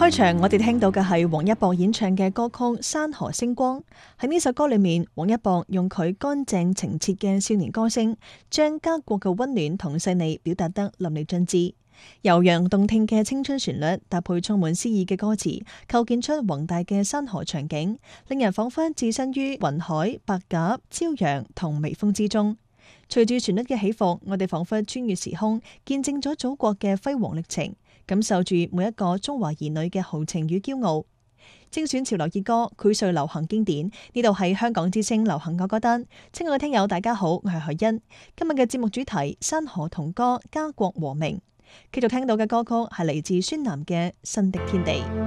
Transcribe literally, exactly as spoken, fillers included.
開場我哋聽到嘅係王一博演唱嘅歌曲《山河星光》。喺呢首歌裏面，王一博用佢乾淨澄澈嘅少年歌聲，將家國嘅溫暖同細膩表達得淋漓盡致。悠揚動聽嘅青春旋律，搭配充滿詩意嘅歌詞，構建出宏大嘅山河場景，令人仿佛置身於雲海、白鴿、朝陽同微風之中。隨住旋律嘅起伏，我哋仿佛穿越時空，見證咗祖國嘅輝煌歷程，感受住每一個中華兒女嘅豪情與驕傲。精選潮流熱歌，薈萃流行經典。呢度係香港之聲流行歌歌單。親愛嘅聽友，大家好，我係海欣。今日嘅節目主題：山河同歌，家國和鳴。繼續聽到嘅歌曲係嚟自孫楠嘅《新的天地》。